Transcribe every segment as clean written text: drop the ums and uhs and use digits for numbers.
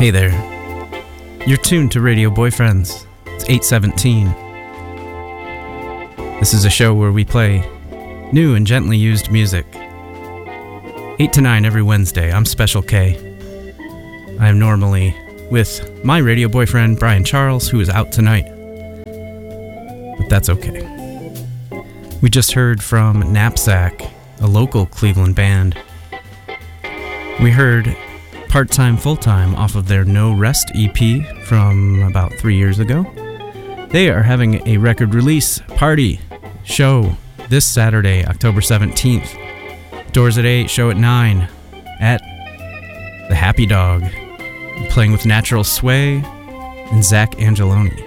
Hey there. You're tuned to Radio Boyfriends. It's 8:17. This is a show where we play new and gently used music. 8 to 9 every Wednesday. I'm Special K. I am normally with my radio boyfriend, Brian Charles, who is out tonight. But that's okay. We just heard from Knapsack, a local Cleveland band. We heard Part-Time Full-Time off of their No Rest EP from about 3 years ago. They are having a record release party show this Saturday, October 17th. Doors at 8, show at 9 at the Happy Dog, playing with Natural Sway and Zach Angeloni.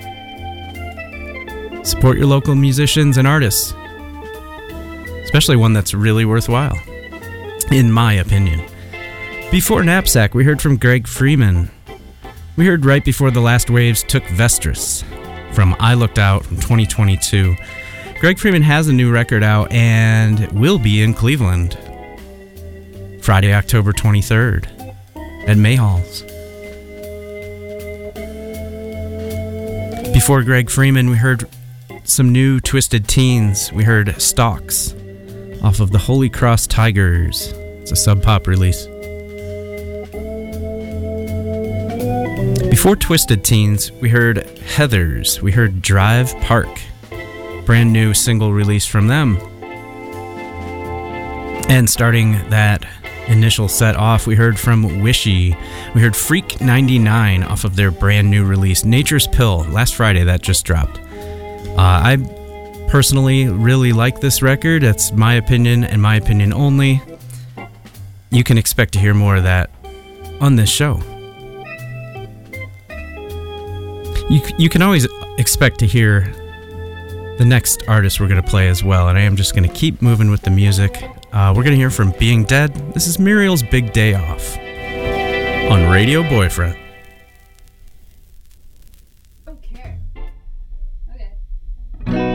Support your local musicians and artists, especially one that's really worthwhile, in my opinion. Before Knapsack, we heard from Greg Freeman. We heard Right Before the Last Waves Took Vestris from I Looked Out from 2022. Greg Freeman has a new record out and will be in Cleveland Friday, October 23rd at Mayhalls. Before Greg Freeman, we heard some new Twisted Teens. We heard Stalks off of the Holy Cross Tigers. It's a Sub Pop release. Before Twisted Teens, we heard Heathers. We heard Drive Park, brand new single release from them. And starting that initial set off, we heard from Wishy. We heard Freak 99 off of their brand new release, Nature's Pill. Last Friday, that just dropped. I personally really like this record. That's my opinion and my opinion only. You can expect to hear more of that on this show. You can always expect to hear the next artist we're going to play as well, and I am just going to keep moving with the music. We're going to hear from Being Dead. This is Muriel's Big Day Off on Radio Boyfriend.